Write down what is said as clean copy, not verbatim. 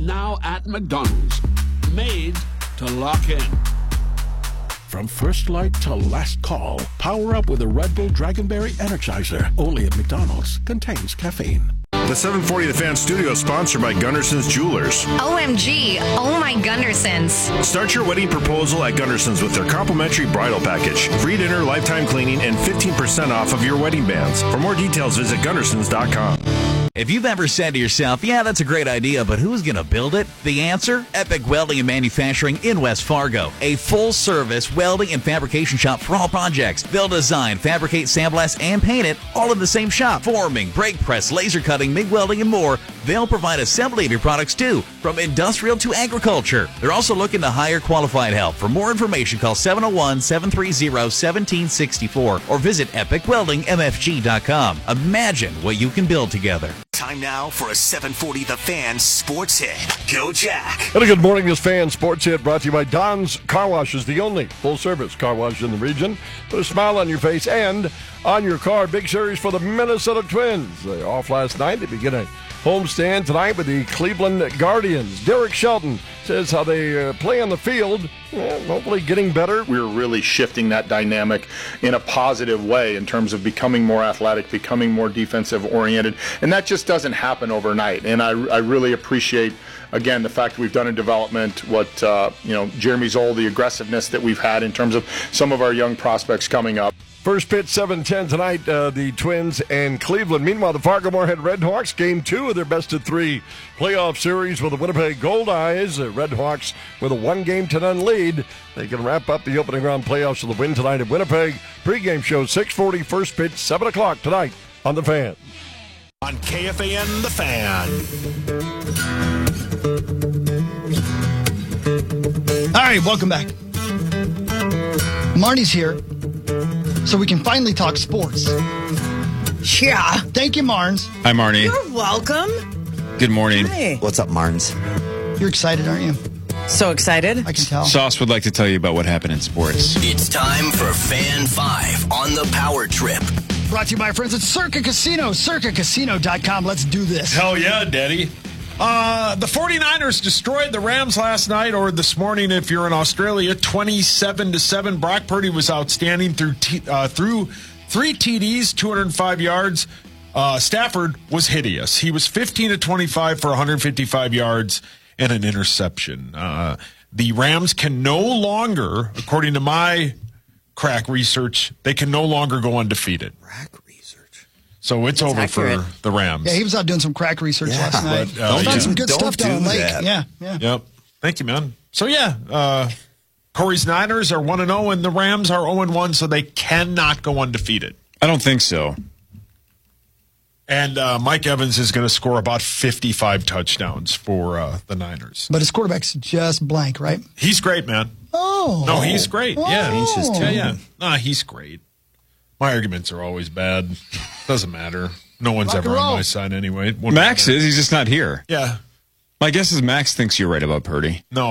now at McDonald's. Made to lock in. From first light to last call, power up with a Red Bull Dragonberry Energizer. Only at McDonald's. Contains caffeine. The 740 The Fan studio is sponsored by Gunderson's Jewelers. OMG, oh my Gundersons. Start your wedding proposal at Gunderson's with their complimentary bridal package. Free dinner, lifetime cleaning, and 15% off of your wedding bands. For more details, visit Gundersons.com. If you've ever said to yourself, yeah, that's a great idea, but who's going to build it? The answer? Epic Welding and Manufacturing in West Fargo. A full-service welding and fabrication shop for all projects. They'll design, fabricate, sandblast, and paint it all in the same shop. Forming, brake press, laser cutting, MIG welding, and more. They'll provide assembly of your products, too, from industrial to agriculture. They're also looking to hire qualified help. For more information, call 701-730-1764 or visit epicweldingmfg.com. Imagine what you can build together. Time now for a 740 The Fan Sports Hit. Go Jack. And a good morning, this Fan Sports Hit brought to you by Don's Car Wash, is the only full-service car wash in the region. Put a smile on your face and on your car. Big series for the Minnesota Twins. They're off last night. They begin a homestand tonight with the Cleveland Guardians. Derek Shelton says how they play on the field, hopefully getting better. We're really shifting that dynamic in a positive way in terms of becoming more athletic, becoming more defensive-oriented, and that just doesn't happen overnight. And I really appreciate, again, the fact that we've done in development what Jeremy Zoll, the aggressiveness that we've had in terms of some of our young prospects coming up. First pitch, 7:10 tonight, the Twins and Cleveland. Meanwhile, the Fargo-Moorhead Redhawks, Game 2 of their best-of-3 playoff series with the Winnipeg Goldeyes. The Redhawks with a 1-game-to-none lead. They can wrap up the opening round playoffs with a win tonight at Winnipeg. Pre-game show, 6:40, first pitch, 7 o'clock tonight on The Fan. On KFAN The Fan. All right, welcome back. Marnie's here, so we can finally talk sports. Yeah. Thank you, Marnes. Hi, Marnie. You're welcome. Good morning. Hi. What's up, Marnes? You're excited, aren't you? So excited. I can tell. Sauce would like to tell you about what happened in sports. It's time for Fan 5 on the Power Trip. Brought to you by our friends at Circa Casino. CircaCasino.com. Let's do this. Hell yeah, Daddy. The 49ers destroyed the Rams last night, or this morning if you're in Australia, 27-7. Brock Purdy was outstanding through 3 TDs, 205 yards. Stafford was hideous. He was 15-25 for 155 yards and an interception. The Rams can no longer, according to my crack research, they can no longer go undefeated. Crack research. So it's over accurate for the Rams. Yeah, he was out doing some crack research last night. Found some good stuff down on Lake. Yeah. Yep. Thank you, man. So, Corey's Niners are 1-0, and the Rams are 0-1, so they cannot go undefeated. I don't think so. And Mike Evans is going to score about 55 touchdowns for the Niners. But his quarterback's just blank, right? He's great, man. Oh. No, he's great. Yeah. Oh. Yeah. Nah, he's great. My arguments are always bad. Doesn't matter. No one's Rock ever and on roll. my side anyway. Max is. He's just not here. Yeah. My guess is Max thinks you're right about Purdy. No.